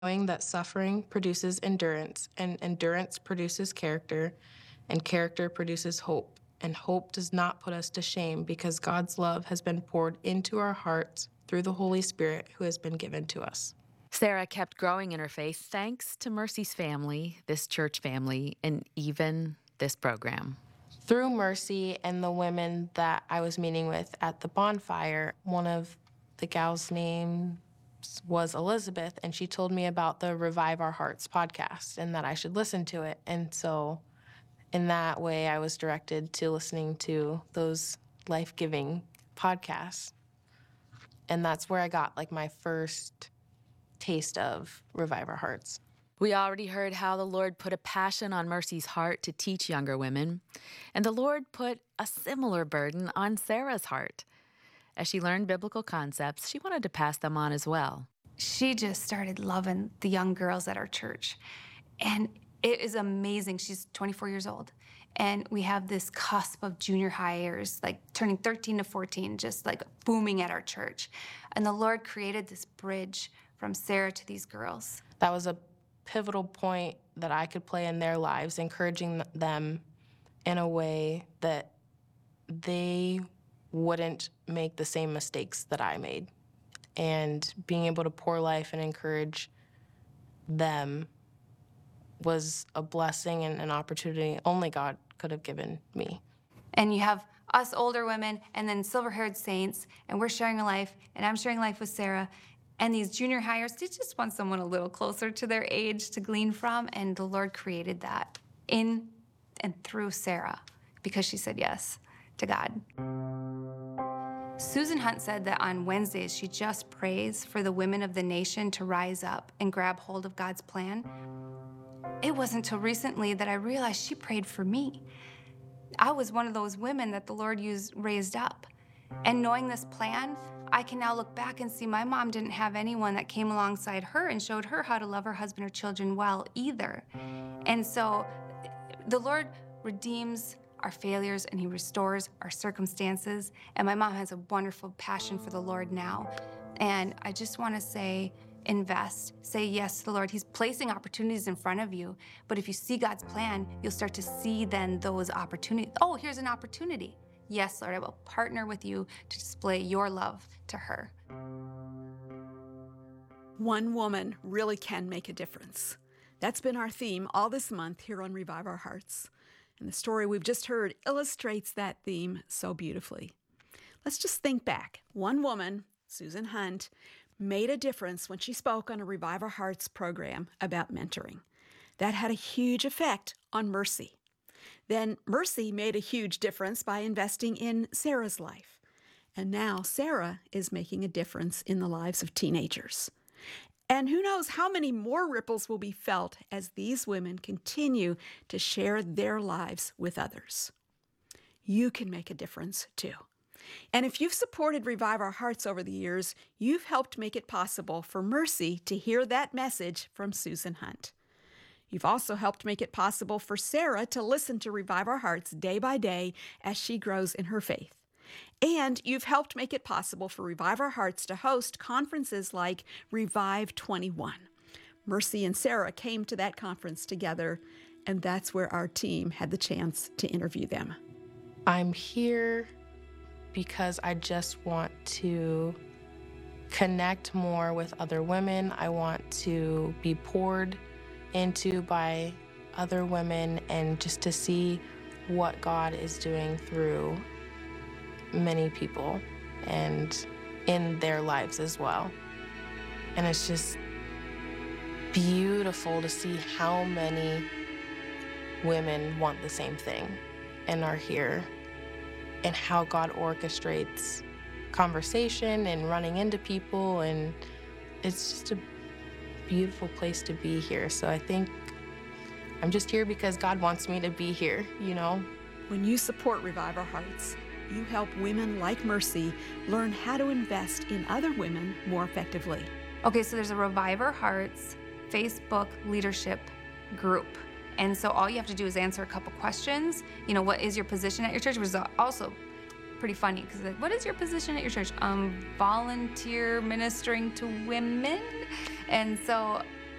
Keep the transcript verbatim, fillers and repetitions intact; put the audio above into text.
knowing that suffering produces endurance, and endurance produces character, and character produces hope. And hope does not put us to shame because God's love has been poured into our hearts through the Holy Spirit who has been given to us. Sarah kept growing in her faith thanks to Mercy's family, this church family, and even this program. Through Mercy and the women that I was meeting with at the bonfire, one of the gals' names was Elizabeth, and she told me about the Revive Our Hearts podcast and that I should listen to it. And so in that way, I was directed to listening to those life-giving podcasts. And that's where I got like my first taste of Revive Our Hearts. We already heard how the Lord put a passion on Mercy's heart to teach younger women, and the Lord put a similar burden on Sarah's heart. As she learned biblical concepts, she wanted to pass them on as well. She just started loving the young girls at our church, and it is amazing. She's twenty-four years old, and we have this cusp of junior hires, like turning thirteen to fourteen, just like booming at our church. And the Lord created this bridge from Sarah to these girls. That was a pivotal point that I could play in their lives, encouraging them in a way that they wouldn't make the same mistakes that I made. And being able to pour life and encourage them was a blessing and an opportunity only God could have given me. And you have us older women and then silver-haired saints, and we're sharing a life, and I'm sharing life with Sarah. And these junior hires, they just want someone a little closer to their age to glean from, and the Lord created that in and through Sarah because she said yes to God. Susan Hunt said that on Wednesdays, she just prays for the women of the nation to rise up and grab hold of God's plan. It wasn't until recently that I realized she prayed for me. I was one of those women that the Lord used, raised up. And knowing this plan, I can now look back and see my mom didn't have anyone that came alongside her and showed her how to love her husband or children well either. And so the Lord redeems our failures and he restores our circumstances. And my mom has a wonderful passion for the Lord now. And I just want to say, invest, say yes to the Lord. He's placing opportunities in front of you. But if you see God's plan, you'll start to see then those opportunities. Oh, here's an opportunity. Yes, Lord, I will partner with you to display your love to her. One woman really can make a difference. That's been our theme all this month here on Revive Our Hearts. And the story we've just heard illustrates that theme so beautifully. Let's just think back. One woman, Susan Hunt, made a difference when she spoke on a Revive Our Hearts program about mentoring. That had a huge effect on Mercy. Then Mercy made a huge difference by investing in Sarah's life. And now Sarah is making a difference in the lives of teenagers. And who knows how many more ripples will be felt as these women continue to share their lives with others. You can make a difference too. And if you've supported Revive Our Hearts over the years, you've helped make it possible for Mercy to hear that message from Susan Hunt. You've also helped make it possible for Sarah to listen to Revive Our Hearts day by day as she grows in her faith. And you've helped make it possible for Revive Our Hearts to host conferences like Revive twenty-one. Mercy and Sarah came to that conference together, and that's where our team had the chance to interview them. I'm here because I just want to connect more with other women. I want to be poured into by other women and just to see what God is doing through many people and in their lives as well. And it's just beautiful to see how many women want the same thing and are here, and how God orchestrates conversation and running into people, and it's just a beautiful place to be here. So I think I'm just here because God wants me to be here, you know? When you support Revive Our Hearts, you help women like Mercy learn how to invest in other women more effectively. Okay, so there's a Revive Our Hearts Facebook leadership group. And so all you have to do is answer a couple questions. You know, what is your position at your church? Which is also pretty funny because like, what is your position at your church? Um, volunteer ministering to women. And so